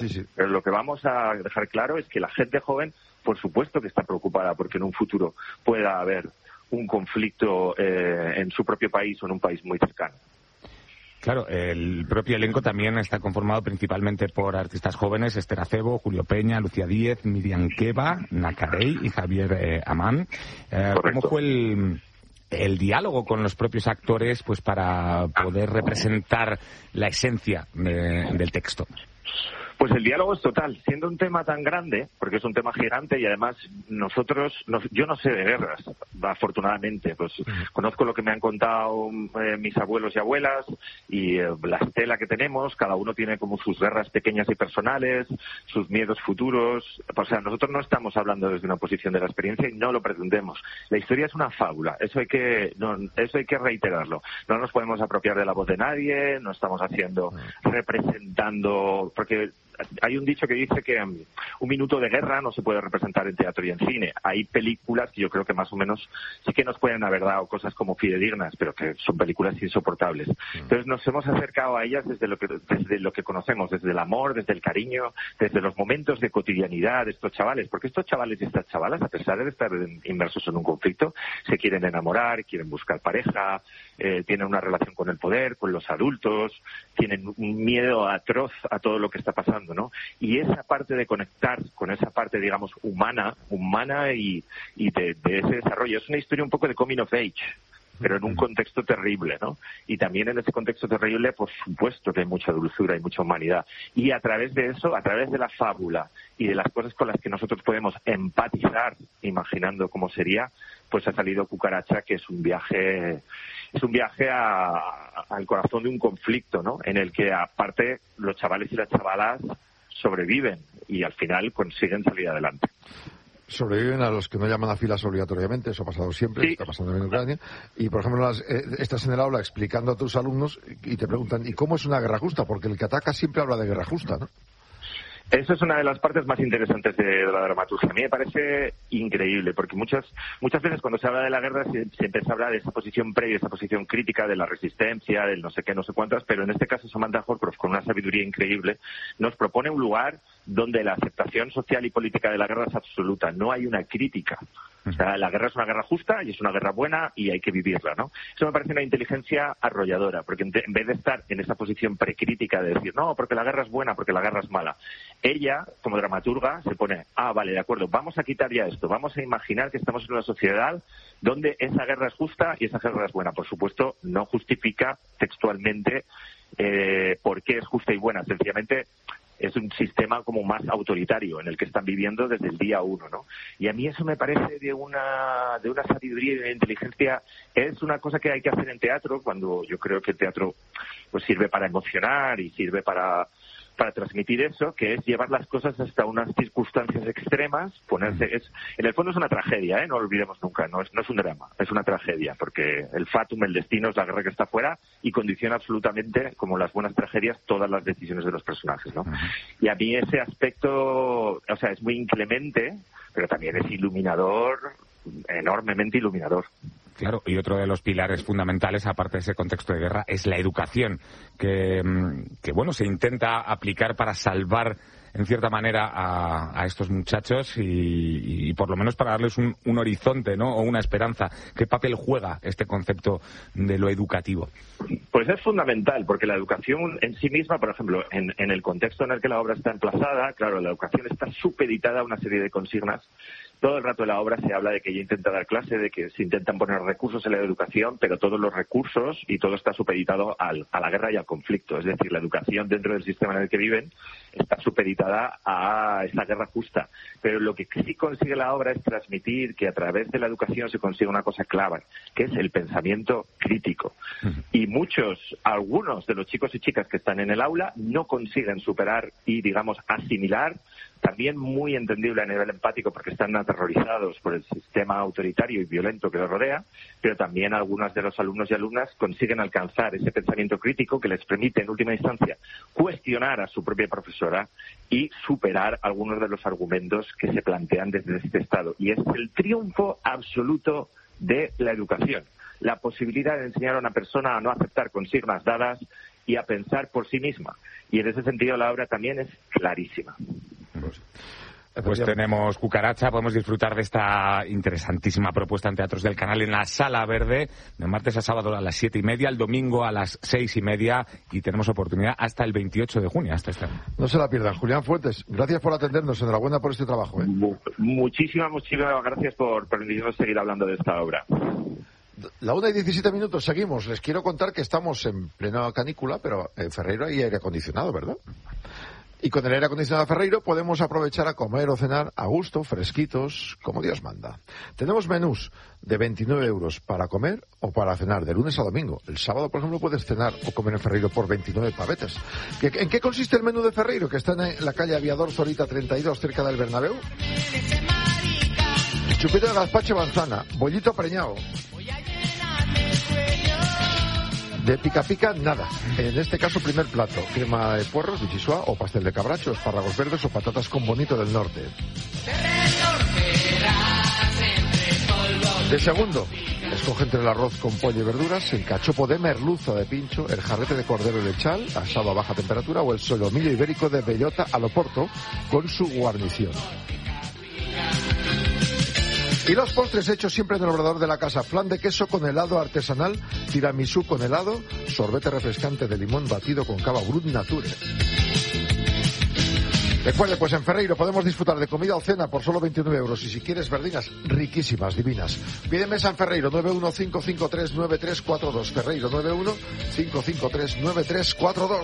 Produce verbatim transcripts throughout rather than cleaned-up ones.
Sí, sí. Pero lo que vamos a dejar claro es que la gente joven, por supuesto que está preocupada porque en un futuro pueda haber un conflicto eh, en su propio país o en un país muy cercano. Claro, el propio elenco también está conformado principalmente por artistas jóvenes: Esther Acebo, Julio Peña, Lucía Díez, Miriam Keba, Nacarey y Javier eh, Amán. Eh, ¿Cómo fue el, el diálogo con los propios actores, pues, para poder representar la esencia de, del texto? Pues el diálogo es total, siendo un tema tan grande, porque es un tema gigante y además nosotros, nos, yo no sé de guerras, afortunadamente, pues conozco lo que me han contado eh, mis abuelos y abuelas y eh, la estela que tenemos, cada uno tiene como sus guerras pequeñas y personales, sus miedos futuros, o sea, nosotros no estamos hablando desde una posición de la experiencia y no lo pretendemos. La historia es una fábula, eso hay que, no, eso hay que reiterarlo. No nos podemos apropiar de la voz de nadie, no estamos haciendo, representando, porque hay un dicho que dice que um, un minuto de guerra no se puede representar en teatro y en cine. Hay películas que yo creo que más o menos sí que nos pueden haber dado cosas como fidedignas, pero que son películas insoportables. Entonces nos hemos acercado a ellas desde lo que desde lo que conocemos, desde el amor, desde el cariño, desde los momentos de cotidianidad de estos chavales, porque estos chavales y estas chavalas, a pesar de estar inmersos en un conflicto, se quieren enamorar, quieren buscar pareja, eh, tienen una relación con el poder, con los adultos, tienen un miedo atroz a todo lo que está pasando, ¿no? Y esa parte de conectar con esa parte, digamos, humana, humana y, y de, de ese desarrollo. Es una historia un poco de coming of age, pero en un contexto terrible, ¿no? Y también en ese contexto terrible, por supuesto que hay mucha dulzura y mucha humanidad. Y a través de eso, a través de la fábula y de las cosas con las que nosotros podemos empatizar, imaginando cómo sería, pues ha salido Cucaracha, que es un viaje, es un viaje a, a, al corazón de un conflicto, ¿no? En el que, aparte, los chavales y las chavalas sobreviven y al final consiguen salir adelante. Sobreviven a los que no llaman a filas obligatoriamente, eso ha pasado siempre, sí. Está pasando en Ucrania. Y, por ejemplo, las, eh, estás en el aula explicando a tus alumnos y te preguntan, ¿y cómo es una guerra justa? Porque el que ataca siempre habla de guerra justa, ¿no? Eso es una de las partes más interesantes de, de la dramaturgia. A mí me parece increíble, porque muchas muchas veces cuando se habla de la guerra siempre se habla de esa posición previa, esa posición crítica de la resistencia, del no sé qué, no sé cuántas, pero en este caso Samantha Horscroft, con una sabiduría increíble, nos propone un lugar donde la aceptación social y política de la guerra es absoluta. No hay una crítica. O sea, la guerra es una guerra justa y es una guerra buena y hay que vivirla, ¿no? Eso me parece una inteligencia arrolladora, porque en vez de estar en esa posición precrítica de decir, no, porque la guerra es buena, porque la guerra es mala, ella, como dramaturga, se pone, ah, vale, de acuerdo, vamos a quitar ya esto, vamos a imaginar que estamos en una sociedad donde esa guerra es justa y esa guerra es buena. Por supuesto, no justifica textualmente eh, por qué es justa y buena, sencillamente es un sistema como más autoritario en el que están viviendo desde el día uno, ¿no? Y a mí eso me parece de una de una sabiduría y de una inteligencia. Es una cosa que hay que hacer en teatro, cuando yo creo que el teatro pues sirve para emocionar y sirve para para transmitir eso, que es llevar las cosas hasta unas circunstancias extremas, ponerse, es, en el fondo es una tragedia, ¿eh? No lo olvidemos nunca, no es, no es un drama, es una tragedia, porque el fatum, el destino es la guerra que está afuera y condiciona absolutamente, como las buenas tragedias, todas las decisiones de los personajes, ¿no? Y a mí ese aspecto, o sea, es muy inclemente, pero también es iluminador, enormemente iluminador. Claro, y otro de los pilares fundamentales, aparte de ese contexto de guerra, es la educación, que, que bueno, se intenta aplicar para salvar, en cierta manera, a, a estos muchachos y, y por lo menos para darles un, un horizonte, ¿no? O una esperanza. ¿Qué papel juega este concepto de lo educativo? Pues es fundamental, porque la educación en sí misma, por ejemplo, en, en el contexto en el que la obra está emplazada, claro, la educación está supeditada a una serie de consignas. Todo el rato de la obra se habla de que ella intenta dar clase, de que se intentan poner recursos en la educación, pero todos los recursos y todo está supeditado al, a la guerra y al conflicto. Es decir, la educación dentro del sistema en el que viven está supeditada a esa guerra justa. Pero lo que sí consigue la obra es transmitir que a través de la educación se consigue una cosa clave, que es el pensamiento crítico. Y muchos, algunos de los chicos y chicas que están en el aula no consiguen superar y, digamos, asimilar, también muy entendible a nivel empático porque están aterrorizados por el sistema autoritario y violento que los rodea, pero también algunos de los alumnos y alumnas consiguen alcanzar ese pensamiento crítico que les permite, en última instancia, cuestionar a su propia profesora y superar algunos de los argumentos que se plantean desde este estado. Y es el triunfo absoluto de la educación. La posibilidad de enseñar a una persona a no aceptar consignas dadas y a pensar por sí misma. Y en ese sentido la obra también es clarísima. Pues tenemos Cucaracha, podemos disfrutar de esta interesantísima propuesta en Teatros del Canal en la Sala Verde, de martes a sábado a las siete y media, el domingo a las seis y media, y tenemos oportunidad hasta el veintiocho de junio, hasta este año. No se la pierdan. Julián Fuentes, gracias por atendernos, enhorabuena por este trabajo. ¿eh? Muchísimas, muchísimas gracias por permitirnos seguir hablando de esta obra. La una y diecisiete minutos, seguimos. Les quiero contar que estamos en plena canícula, pero en Ferreiro hay aire acondicionado, ¿verdad? Y con el aire acondicionado de Ferreiro podemos aprovechar a comer o cenar a gusto, fresquitos, como Dios manda. Tenemos menús de veintinueve euros para comer o para cenar, de lunes a domingo. El sábado, por ejemplo, puedes cenar o comer en Ferreiro por veintinueve pavetes. ¿En qué consiste el menú de Ferreiro, que está en la calle Aviador Zorita treinta y dos, cerca del Bernabéu? Chupito de gazpacho manzana, bollito preñado. De pica pica, nada. En este caso, primer plato. Crema de puerros, bichisua o pastel de cabracho, espárragos verdes o patatas con bonito del norte. De segundo, escoge entre el arroz con pollo y verduras, el cachopo de merluza de pincho, el jarrete de cordero y lechal, asado a baja temperatura, o el solomillo ibérico de bellota al oporto, con su guarnición. Y los postres hechos siempre en el obrador de la casa. Flan de queso con helado artesanal, tiramisú con helado, sorbete refrescante de limón batido con cava Brut Nature. Recuerde, pues en Ferreiro podemos disfrutar de comida o cena por solo veintinueve euros. Y si quieres verdinas riquísimas, divinas. Pide mesa en Ferreiro, nueve uno cinco cinco tres nueve tres cuatro dos. Ferreiro, nueve uno cinco cinco tres nueve tres cuatro dos.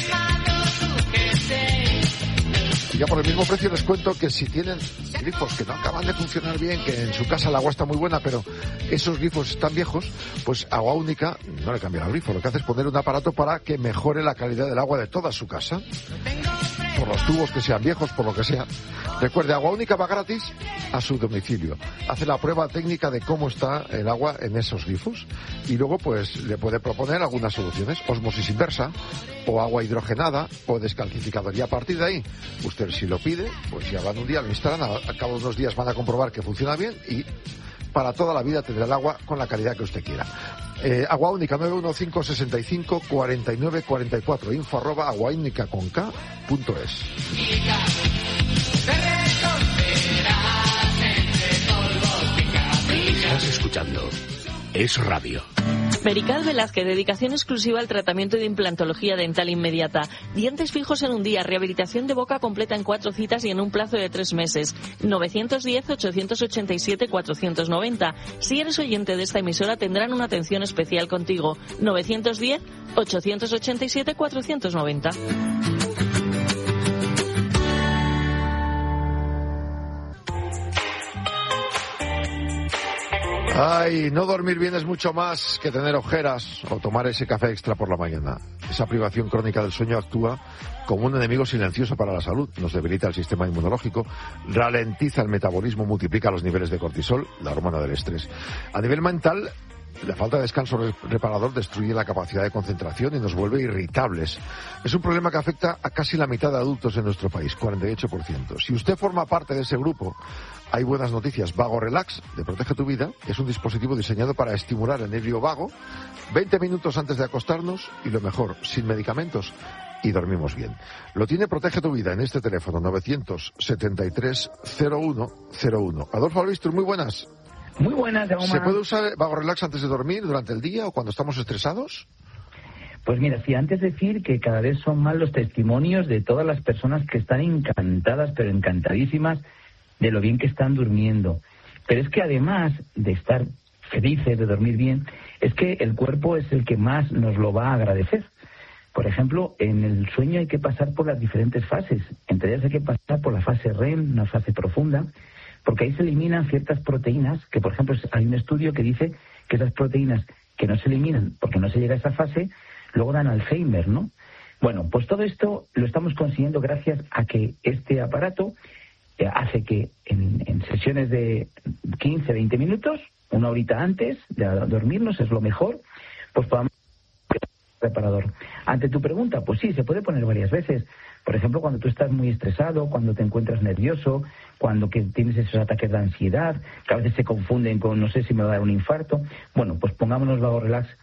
Y ya por el mismo precio les cuento que si tienen grifos que no acaban de funcionar bien, que en su casa el agua está muy buena, pero esos grifos están viejos, pues Agua Única no le cambia el grifo. Lo que hace es poner un aparato para que mejore la calidad del agua de toda su casa. Por los tubos que sean viejos, por lo que sea. Recuerde, Agua Única va gratis a su domicilio. Hace la prueba técnica de cómo está el agua en esos grifos y luego pues le puede proponer algunas soluciones. Osmosis inversa, o agua hidrogenada, o descalcificador. Y a partir de ahí, usted si lo pide, pues ya van un día, lo instalan, a cabo de unos días van a comprobar que funciona bien y para toda la vida tendrá el agua con la calidad que usted quiera. Eh, Agua Única, nueve uno cinco seis cinco cuatro nueve cuatro cuatro, info arroba aguaúnica con K punto es. Estás escuchando Es Radio. Merical Velázquez, dedicación exclusiva al tratamiento de implantología dental inmediata. Dientes fijos en un día, rehabilitación de boca completa en cuatro citas y en un plazo de tres meses. nueve uno cero, ocho ocho siete, cuatro nueve cero. Si eres oyente de esta emisora, tendrán una atención especial contigo. nueve uno cero, ocho ocho siete, cuatro nueve cero. Ay, no dormir bien es mucho más que tener ojeras o tomar ese café extra por la mañana. Esa privación crónica del sueño actúa como un enemigo silencioso para la salud. Nos debilita el sistema inmunológico, ralentiza el metabolismo, multiplica los niveles de cortisol, la hormona del estrés. A nivel mental, la falta de descanso reparador destruye la capacidad de concentración y nos vuelve irritables. Es un problema que afecta a casi la mitad de adultos en nuestro país, cuarenta y ocho por ciento. Si usted forma parte de ese grupo, hay buenas noticias. Vago Relax, de Protege tu Vida, es un dispositivo diseñado para estimular el nervio vago veinte minutos antes de acostarnos y, lo mejor, sin medicamentos, y dormimos bien. Lo tiene Protege tu Vida en este teléfono, novecientos setenta y tres cero uno cero uno. Adolfo Albistur, muy buenas. Muy buenas, Jaume. ¿Se puede usar Vago Relax antes de dormir, durante el día o cuando estamos estresados? Pues mira, sí, antes decir que cada vez son más los testimonios de todas las personas que están encantadas, pero encantadísimas, de lo bien que están durmiendo. Pero es que además de estar felices, de dormir bien, es que el cuerpo es el que más nos lo va a agradecer. Por ejemplo, en el sueño hay que pasar por las diferentes fases. Entre ellas hay que pasar por la fase R E M, una fase profunda, porque ahí se eliminan ciertas proteínas, que por ejemplo hay un estudio que dice que esas proteínas que no se eliminan porque no se llega a esa fase, luego dan Alzheimer, ¿no? Bueno, pues todo esto lo estamos consiguiendo gracias a que este aparato eh, hace que en, en sesiones de quince, veinte minutos, una horita antes de dormirnos, es lo mejor, pues podamos reparador. Ante tu pregunta, pues sí, se puede poner varias veces. Por ejemplo, cuando tú estás muy estresado, cuando te encuentras nervioso, cuando que tienes esos ataques de ansiedad, que a veces se confunden con no sé si me va a dar un infarto. Bueno, pues pongámonos Vago Relax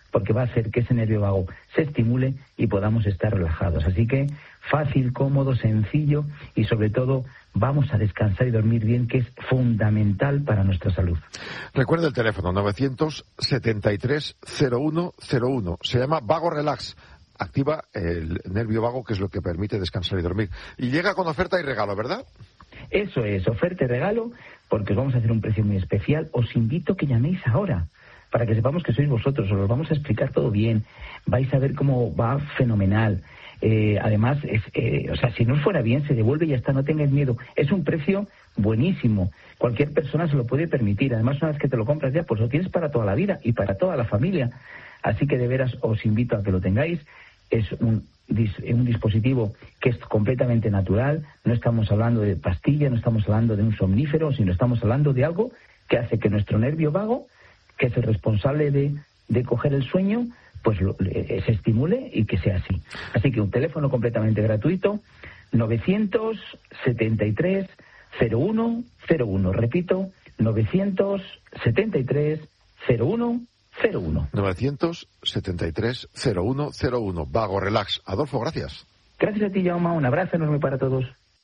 porque va a hacer que ese nervio vago se estimule y podamos estar relajados. Así que fácil, cómodo, sencillo y sobre todo vamos a descansar y dormir bien, que es fundamental para nuestra salud. Recuerda el teléfono novecientos setenta y tres cero uno cero uno. Se llama Vago Relax. Activa el nervio vago, que es lo que permite descansar y dormir. Y llega con oferta y regalo, ¿verdad? Eso es, oferta y regalo, porque os vamos a hacer un precio muy especial. Os invito a que llaméis ahora, para que sepamos que sois vosotros. Os lo vamos a explicar todo bien. Vais a ver cómo va fenomenal. Eh, además, es, eh, o sea, si no os fuera bien, se devuelve y ya está, no tengáis miedo. Es un precio buenísimo. Cualquier persona se lo puede permitir. Además, una vez que te lo compras ya, pues lo tienes para toda la vida y para toda la familia. Así que de veras os invito a que lo tengáis. Es un, un dispositivo que es completamente natural. No estamos hablando de pastilla, no estamos hablando de un somnífero, sino estamos hablando de algo que hace que nuestro nervio vago, que es el responsable de, de coger el sueño, pues lo, le, se estimule y que sea así. Así que un teléfono completamente gratuito, novecientos setenta y tres cero uno cero uno. Repito, novecientos setenta y tres cero uno cero uno. novecientos setenta y tres cero uno cero uno. Vago Relax. Adolfo, gracias. Gracias a ti, Jaume. Un abrazo enorme para todos.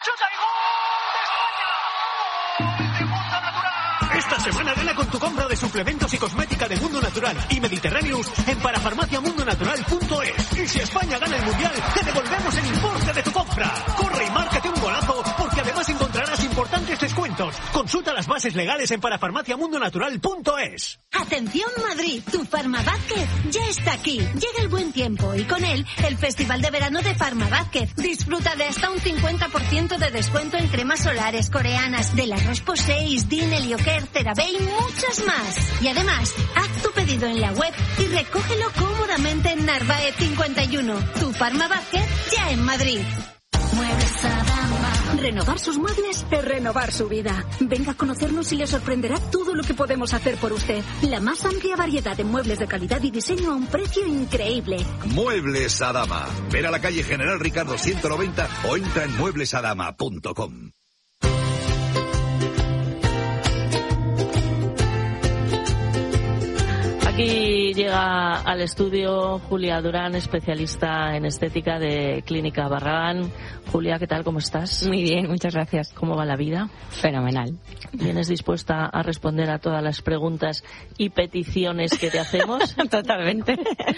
Esta semana gana con tu compra de suplementos y cosmética de Mundo Natural y Mediterráneos en parafarmacia mundo natural punto es. Y si España gana el Mundial, te devolvemos el importe de tu compra. Corre y márcate un golazo, porque además encontrarás importantes descuentos. Consulta las bases legales en parafarmacia mundo natural punto es. Atención Madrid, tu Farmavázquez ya está aquí. Llega el buen tiempo y con él el Festival de Verano de Farmavázquez. Disfruta de hasta un cincuenta por ciento de descuento en cremas solares coreanas de la Roche-Posay, Deen, Helioker, CeraVe y muchas más. Y además, haz tu pedido en la web y recógelo cómodamente en Narváez cincuenta y uno. Tu Farmavázquez ya en Madrid. Muebles Adama. Renovar sus muebles es renovar su vida. Venga a conocernos y le sorprenderá todo lo que podemos hacer por usted. La más amplia variedad de muebles de calidad y diseño a un precio increíble. Muebles Adama. Ver a la calle General Ricardo ciento noventa o entra en muebles adama punto com. Aquí llega al estudio Julia Durán, especialista en estética de Clínica Barragán. Julia, ¿qué tal? ¿Cómo estás? Muy bien, muchas gracias. ¿Cómo va la vida? Fenomenal. ¿Vienes dispuesta a responder a todas las preguntas y peticiones que te hacemos? Totalmente.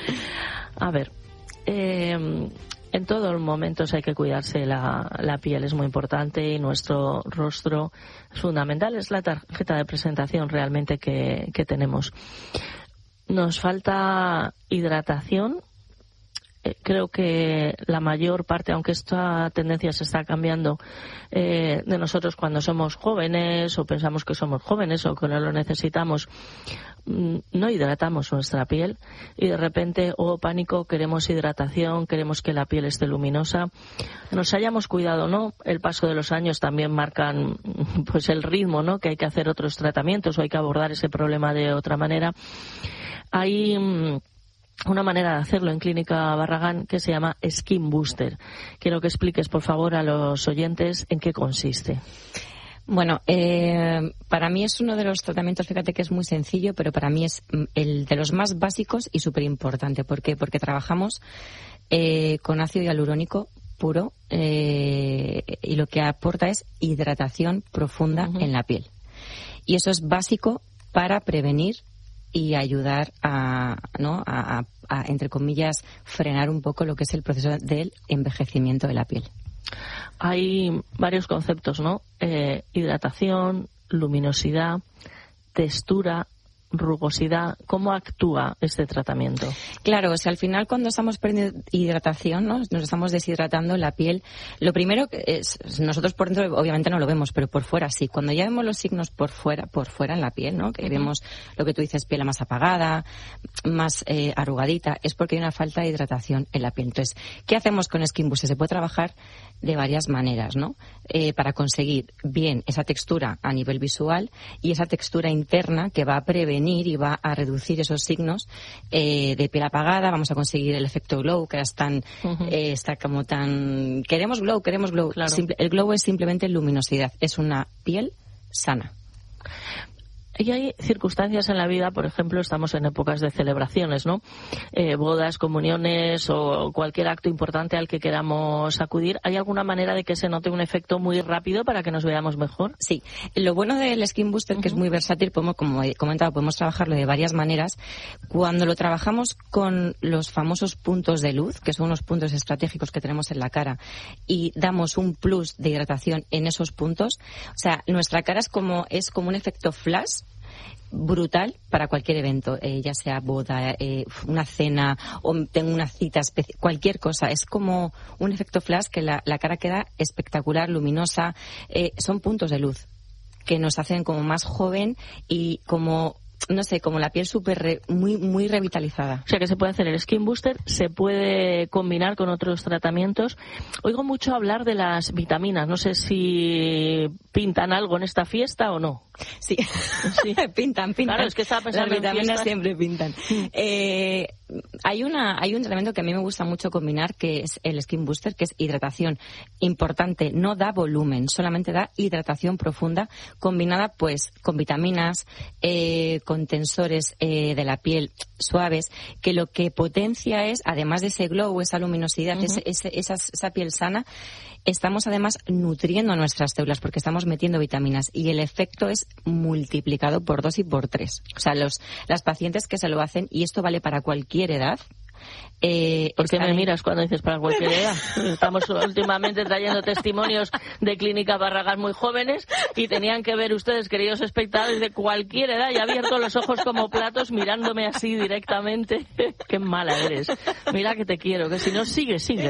A ver, eh, en todos los momentos hay que cuidarse la, la piel, es muy importante, y nuestro rostro es fundamental, es la tarjeta de presentación realmente que, que tenemos. Nos falta hidratación. Eh, creo que la mayor parte, aunque esta tendencia se está cambiando, eh, de nosotros cuando somos jóvenes o pensamos que somos jóvenes o que no lo necesitamos, mm, no hidratamos nuestra piel y de repente, oh pánico, queremos hidratación, queremos que la piel esté luminosa. Nos hayamos cuidado, ¿no? El paso de los años también marcan pues el ritmo, ¿no? Que hay que hacer otros tratamientos o hay que abordar ese problema de otra manera. Hay una manera de hacerlo en Clínica Barragán que se llama Skin Booster. Quiero que expliques, por favor, a los oyentes en qué consiste. Bueno, eh, para mí es uno de los tratamientos, fíjate que es muy sencillo, pero para mí es el de los más básicos y súper importante. ¿Por qué? Porque trabajamos eh, con ácido hialurónico puro eh, y lo que aporta es hidratación profunda uh-huh. en la piel. Y eso es básico para prevenir y ayudar a, ¿no? A, a, a, entre comillas, frenar un poco lo que es el proceso del envejecimiento de la piel. Hay varios conceptos, ¿no? Eh, hidratación, luminosidad, textura, rugosidad. ¿Cómo actúa este tratamiento? Claro, o sea, al final cuando estamos perdiendo hidratación, ¿no? Nos estamos deshidratando la piel. Lo primero es, nosotros por dentro obviamente no lo vemos, pero por fuera sí. Cuando ya vemos los signos por fuera, por fuera en la piel, ¿no? Que uh-huh. vemos lo que tú dices, piel más apagada, más eh, arrugadita, es porque hay una falta de hidratación en la piel. Entonces, ¿qué hacemos con Skin Booster? Se puede trabajar de varias maneras, ¿no? Eh, para conseguir bien esa textura a nivel visual y esa textura interna que va a prevenir y va a reducir esos signos eh, de piel apagada. Vamos a conseguir el efecto glow, que es tan, uh-huh. eh, está como tan... Queremos glow, queremos glow. Claro. Simple, el glow es simplemente luminosidad. Es una piel sana. Y hay circunstancias en la vida, por ejemplo, estamos en épocas de celebraciones, ¿no? Eh, bodas, comuniones o cualquier acto importante al que queramos acudir. ¿Hay alguna manera de que se note un efecto muy rápido para que nos veamos mejor? Sí. Lo bueno del Skin Booster, uh-huh. que es muy versátil, podemos, como he comentado, podemos trabajarlo de varias maneras. Cuando lo trabajamos con los famosos puntos de luz, que son unos puntos estratégicos que tenemos en la cara, y damos un plus de hidratación en esos puntos, o sea, nuestra cara es como, es como un efecto flash brutal para cualquier evento, eh, ya sea boda, eh, una cena o tengo una cita especial, cualquier cosa. Es como un efecto flash que la, la cara queda espectacular, luminosa. Eh, son puntos de luz que nos hacen como más joven y como, no sé, como la piel súper re, muy muy revitalizada. O sea que se puede hacer el Skin Booster, se puede combinar con otros tratamientos. Oigo mucho hablar de las vitaminas, no sé si pintan algo en esta fiesta o no. Sí, sí. pintan, pintan. Claro, es que estaba pensando las vitaminas en siempre pintan. Eh, hay una hay un tratamiento que a mí me gusta mucho combinar, que es el Skin Booster, que es hidratación. Importante, no da volumen, solamente da hidratación profunda, combinada pues con vitaminas, eh, con tensores eh, de la piel suaves, que lo que potencia es, además de ese glow, esa luminosidad, uh-huh. ese, ese, esa, esa piel sana, estamos además nutriendo nuestras células porque estamos metiendo vitaminas y el efecto es multiplicado por dos y por tres. O sea, los las pacientes que se lo hacen, y esto vale para cualquier edad. Eh, ¿Por qué me miras cuando dices para cualquier edad? Estamos últimamente trayendo testimonios de Clínica Barragán muy jóvenes y tenían que ver ustedes, queridos espectadores, de cualquier edad, y abierto los ojos como platos mirándome así directamente. Qué mala eres. Mira que te quiero, que si no, sigue, sigue.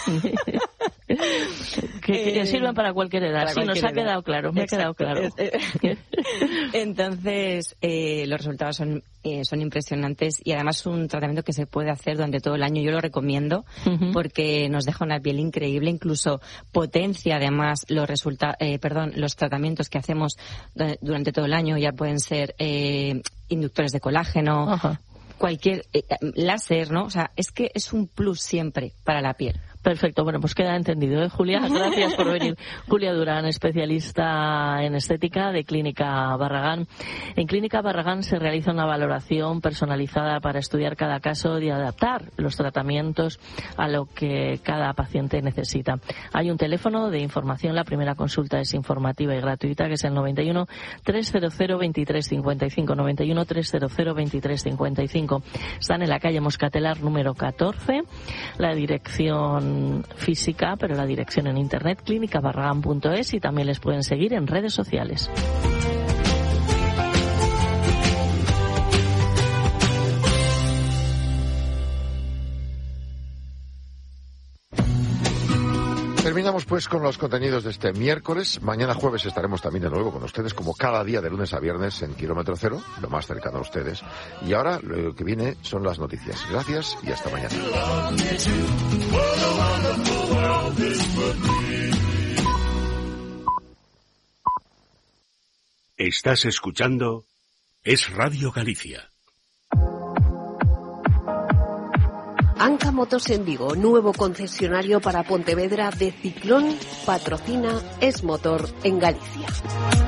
Que, que sirven para cualquier edad. Sí, nos ha edad. quedado claro, me Exacto. ha quedado claro. Entonces, eh, los resultados son, eh, son impresionantes y además es un tratamiento que se puede hacer durante todo el año. Yo lo recomiendo uh-huh. porque nos deja una piel increíble, incluso potencia además los resulta- eh, perdón, los tratamientos que hacemos durante todo el año. Ya pueden ser eh, inductores de colágeno, uh-huh. cualquier eh, láser, ¿no? O sea, es que es un plus siempre para la piel. Perfecto, bueno, pues queda entendido, ¿eh, Julia? Gracias por venir. Julia Durán, especialista en estética de Clínica Barragán. En Clínica Barragán se realiza una valoración personalizada para estudiar cada caso y adaptar los tratamientos a lo que cada paciente necesita. Hay un teléfono de información, la primera consulta es informativa y gratuita, que es el noventa y uno, trescientos veintitrés cincuenta y cinco, noventa y uno, trescientos veintitrés cincuenta y cinco. Están en la calle Moscatelar número catorce, la dirección física, pero la dirección en internet clínica barragán punto es, y también les pueden seguir en redes sociales. Terminamos pues con los contenidos de este miércoles. Mañana jueves estaremos también de nuevo con ustedes, como cada día de lunes a viernes en Kilómetro Cero, lo más cercano a ustedes. Y ahora lo que viene son las noticias. Gracias y hasta mañana. Estás escuchando Es Radio Galicia. Anca Motors en Vigo, nuevo concesionario para Pontevedra de Ciclón, patrocina Es Motor en Galicia.